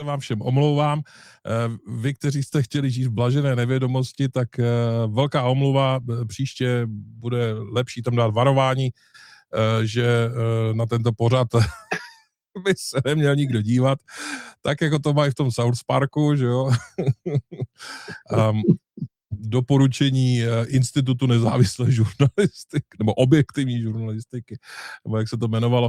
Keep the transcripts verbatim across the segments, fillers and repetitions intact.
vám všem omlouvám. Vy, kteří jste chtěli žít v blažené nevědomosti, tak velká omluva, příště bude lepší tam dát varování, že na tento pořad by se neměl nikdo dívat, tak jako to mají v tom South Parku, že jo. um, doporučení Institutu nezávislé žurnalistiky, nebo objektivní žurnalistiky, nebo jak se to jmenovalo,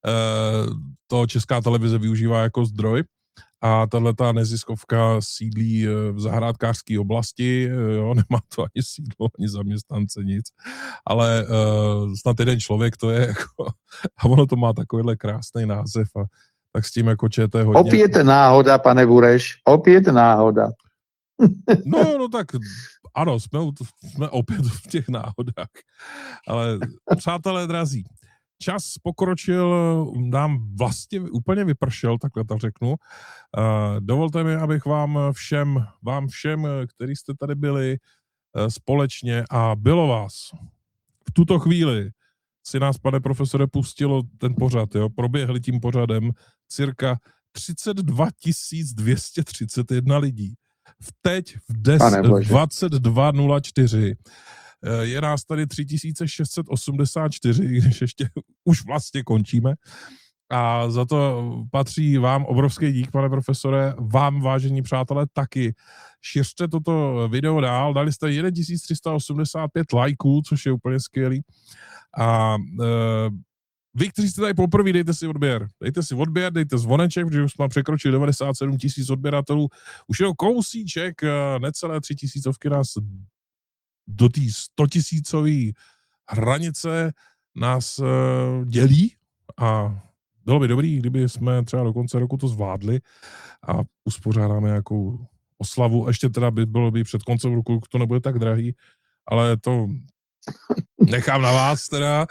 to Česká televize využívá jako zdroj. A tahleta neziskovka sídlí v zahrádkářské oblasti, jo, nemá to ani sídlo, ani zaměstnance, nic, ale uh, snad jeden člověk to je jako, a ono to má takovýhle krásný název a tak s tím jako čete hodně. Opět náhoda, pane Bureš, opět náhoda. No, no tak ano, jsme, jsme opět v těch náhodách, ale přátelé drazí, čas pokročil, nám vlastně úplně vypršel, takhle to řeknu. Uh, dovolte mi, abych vám všem, vám všem, kteří jste tady byli uh, společně a bylo vás v tuto chvíli, si nás, pane profesore, pustilo ten pořad, jo, proběhli tím pořadem cirka třicet dva tisíc dvě stě třicet jedna lidí. V teď v dvacet dva nula čtyři je nás tady tři tisíce šest set osmdesát čtyři, když ještě už vlastně končíme. A za to patří vám obrovský dík, pane profesore, vám, vážení přátelé, taky. Šiřte toto video dál, dali jste tisíc tři sta osmdesát pět lajků, což je úplně skvělý. A e, vy, kteří jste tady poprvé, dejte si odběr. Dejte si odběr, dejte zvoneček, protože už jsme překročili devadesát sedm tisíc odběratelů. Už jenom kousíček, necelé tři tisícovky nás do té stotisícové hranice nás uh, dělí a bylo by dobrý, kdyby jsme třeba do konce roku to zvládli a uspořádáme nějakou oslavu. Ještě teda by bylo by před koncem roku, to nebude tak drahý, ale to nechám na vás teda.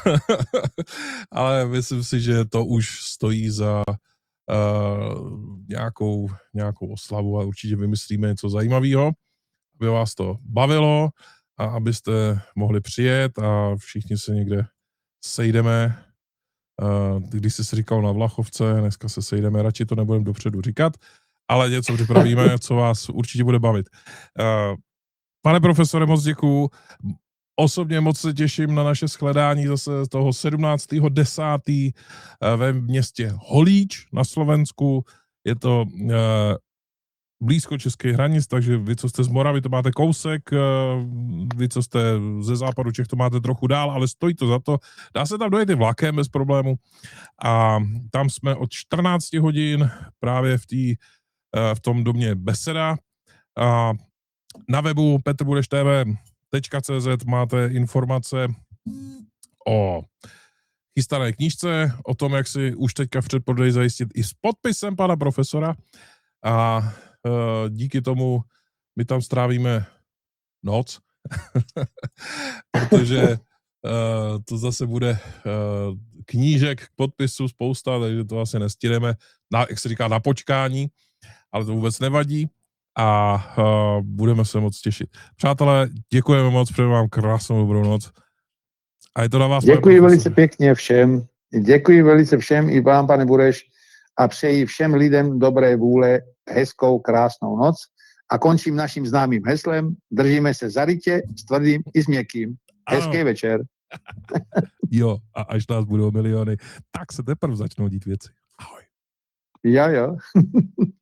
Ale myslím si, že to už stojí za uh, nějakou, nějakou oslavu a určitě vymyslíme něco zajímavého, aby vás to bavilo a abyste mohli přijet a všichni se někde sejdeme. Když jsi si říkal na Vlachovce, dneska se sejdeme, radši to nebudeme dopředu říkat, ale něco připravíme, co vás určitě bude bavit. Pane profesore, moc děkuju. Osobně moc se těším na naše shledání zase toho sedmnáctého desátého ve městě Holíč na Slovensku. Je to blízko českých hranic, takže vy, co jste z Moravy, to máte kousek, vy, co jste ze západu Čech, to máte trochu dál, ale stojí to za to. Dá se tam dojet i vlakem bez problému a tam jsme od čtrnácti hodin právě v, tý, v tom domě Beseda. A na webu petr budeš té vé tečka cé zet máte informace o chystané knížce, o tom, jak si už teďka v předprodeji zajistit i s podpisem pana profesora a uh, díky tomu my tam strávíme noc, protože uh, to zase bude uh, knížek k podpisu spousta, takže to asi nestíneme, na, jak se říká, na počkání, ale to vůbec nevadí a uh, budeme se moc těšit. Přátelé, děkujeme moc, přeju vám krásnou dobrou noc. A je to na vás. Děkuji velice pěkně všem. Děkuji velice všem i vám, pane Bureš, a přeji všem lidem dobré vůle, hezkou, krásnou noc. A končím naším známým heslem. Držíme se za rytě, s tvrdým i s měkkým. Hezký ano. Večer. Jo, a až nás budou miliony, tak se teprve začnou dít věci. Ahoj. Jo, jo.